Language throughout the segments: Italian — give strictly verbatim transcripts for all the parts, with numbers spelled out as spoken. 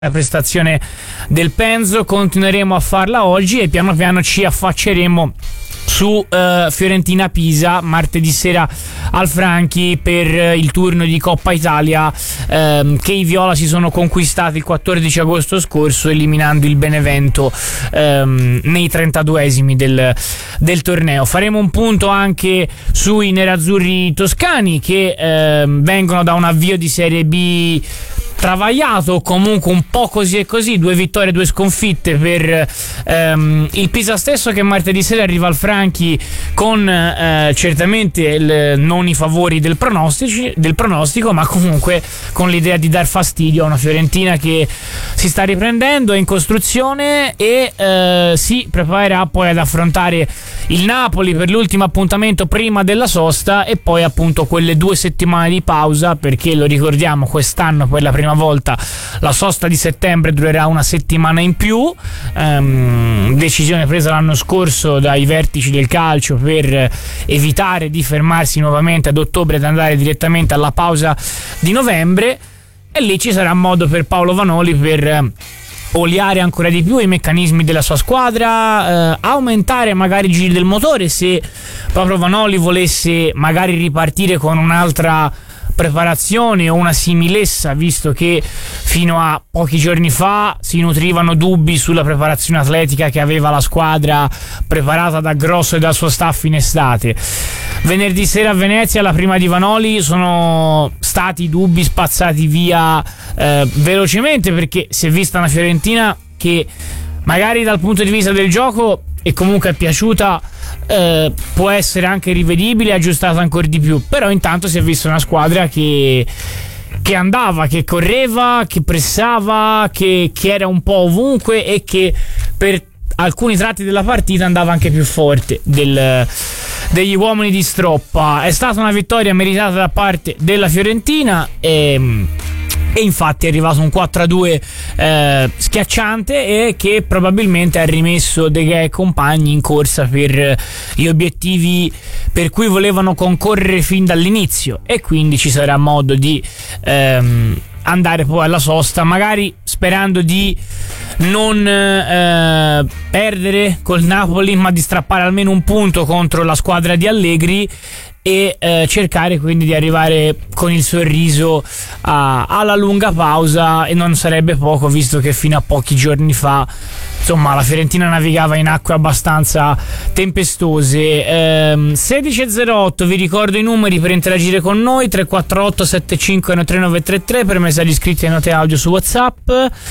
La prestazione del Penzo continueremo a farla oggi e piano piano ci affacceremo su uh, Fiorentina-Pisa martedì sera al Franchi per uh, il turno di Coppa Italia um, che i Viola si sono conquistati il quattordici agosto scorso, eliminando il Benevento um, nei trentaduesimi del, del torneo. Faremo un punto anche sui nerazzurri toscani che um, vengono da un avvio di Serie B travagliato, comunque un po' così e così, due vittorie, due sconfitte per ehm, il Pisa stesso, che martedì sera arriva al Franchi con eh, certamente il, non i favori del, del pronostico, ma comunque con l'idea di dar fastidio a una Fiorentina che si sta riprendendo, è in costruzione e eh, si preparerà poi ad affrontare il Napoli per l'ultimo appuntamento prima della sosta e poi appunto quelle due settimane di pausa, perché lo ricordiamo, quest'anno per la prima volta la sosta di settembre durerà una settimana in più, ehm, decisione presa l'anno scorso dai vertici del calcio per evitare di fermarsi nuovamente ad ottobre ed andare direttamente alla pausa di novembre, e lì ci sarà modo per Paolo Vanoli per oliare ancora di più i meccanismi della sua squadra, eh, aumentare magari i giri del motore se proprio Vanoli volesse magari ripartire con un'altra preparazione o una similessa, visto che fino a pochi giorni fa si nutrivano dubbi sulla preparazione atletica che aveva la squadra preparata da Grosso e dal suo staff in estate. Venerdì sera a Venezia, la prima di Vanoli, sono stati dubbi spazzati via eh, velocemente, perché si è vista una Fiorentina che magari dal punto di vista del gioco e comunque è piaciuta, eh, può essere anche rivedibile, aggiustata ancora di più, però intanto si è vista una squadra che che andava, che correva, che pressava, che, che era un po' ovunque e che per alcuni tratti della partita andava anche più forte del, degli uomini di Stroppa. È stata una vittoria meritata da parte della Fiorentina e E infatti è arrivato un quattro a due eh, schiacciante, e che probabilmente ha rimesso De Gea e compagni in corsa per gli obiettivi per cui volevano concorrere fin dall'inizio, e quindi ci sarà modo di ehm, andare poi alla sosta, magari sperando di non eh, perdere col Napoli, ma di strappare almeno un punto contro la squadra di Allegri e eh, cercare quindi di arrivare con il sorriso a, alla lunga pausa, e non sarebbe poco, visto che fino a pochi giorni fa insomma la Fiorentina navigava in acque abbastanza tempestose. ehm, sedici e zero otto, vi ricordo i numeri per interagire con noi: tre quattro otto sette cinque uno tre nove tre tre per messaggi iscritti e note audio su WhatsApp,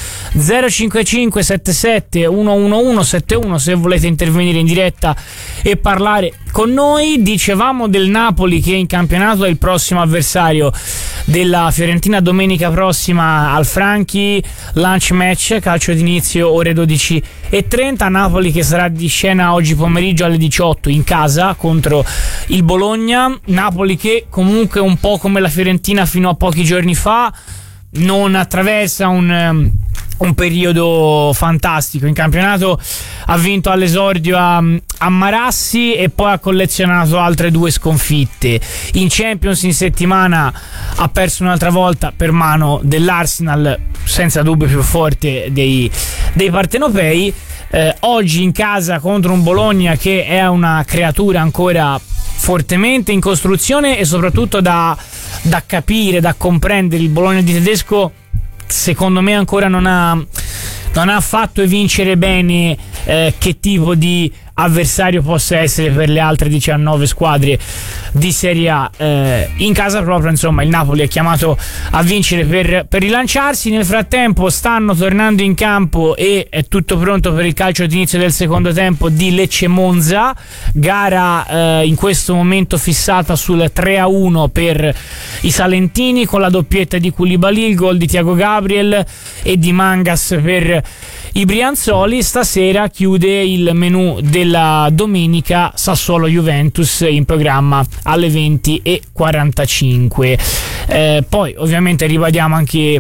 zero cinque cinque sette sette uno uno uno sette uno se volete intervenire in diretta e parlare con noi. Dicevamo del Napoli che in campionato è il prossimo avversario della Fiorentina domenica prossima al Franchi, lunch match, calcio d'inizio ore dodici e trenta. Napoli che sarà di scena oggi pomeriggio alle diciotto in casa contro il Bologna. Napoli che comunque, un po' come la Fiorentina fino a pochi giorni fa, non attraversa un un periodo fantastico in campionato. Ha vinto all'esordio a, a Marassi e poi ha collezionato altre due sconfitte. In Champions in settimana ha perso un'altra volta per mano dell'Arsenal, senza dubbio più forte dei, dei partenopei. Eh, oggi in casa contro un Bologna che è una creatura ancora fortemente in costruzione, e soprattutto da, da capire, da comprendere. Il Bologna di Tedesco secondo me ancora non ha, non ha fatto vincere bene eh, che tipo di avversario possa essere per le altre diciannove squadre di Serie A. Eh, in casa proprio, insomma, il Napoli è chiamato a vincere per, per rilanciarsi. Nel frattempo stanno tornando in campo e è tutto pronto per il calcio d'inizio del secondo tempo di Lecce-Monza, gara eh, in questo momento fissata sul tre a uno per i salentini, con la doppietta di Koulibaly, il gol di Thiago Gabriel e di Mangas per i brianzoli. Stasera chiude il menù della domenica Sassuolo-Juventus, in programma alle venti e quarantacinque. Eh, poi ovviamente ribadiamo anche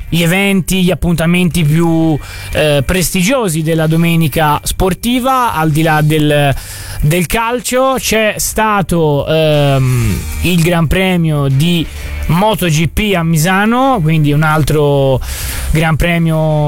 gli eventi, gli appuntamenti più eh, prestigiosi della domenica sportiva, al di là del, del calcio. C'è stato ehm, il Gran Premio di MotoGP a Misano, quindi un altro Gran Premio